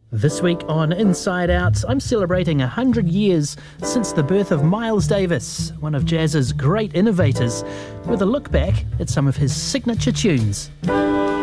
This week on Inside Out, I'm celebrating 100 years since the birth of Miles Davis, one of jazz's great innovators, with a look back at some of his signature tunes.